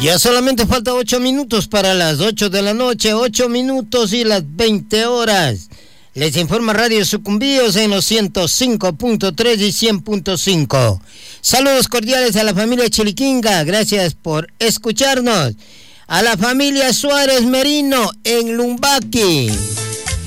Ya solamente falta 8 minutos para las 8 de la noche, 8 minutos y las 20 horas. Les informa Radio Sucumbíos en los 105.3 y 100.5. Saludos cordiales a la familia Chiliquinga, gracias por escucharnos. A la familia Suárez Merino en Lumbaqui.